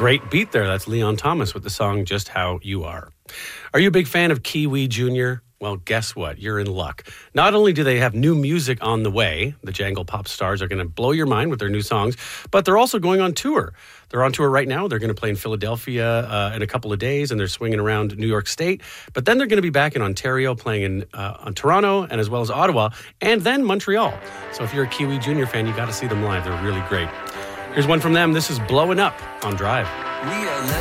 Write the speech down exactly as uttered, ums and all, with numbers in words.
great beat there. That's Leon Thomas with the song Just How You Are. Are you a big fan of Kiwi Junior? Well, guess what? You're in luck. Not only do they have new music on the way, the Jangle Pop Stars are going to blow your mind with their new songs, but they're also going on tour. They're on tour right now. They're going to play in Philadelphia uh, in a couple of days, and they're swinging around New York State. But then they're going to be back in Ontario, playing in uh, on Toronto, and as well as Ottawa, and then Montreal. So if you're a Kiwi Junior fan, you got to see them live. They're really great. Here's one from them. This is Blowing Up on Drive. We are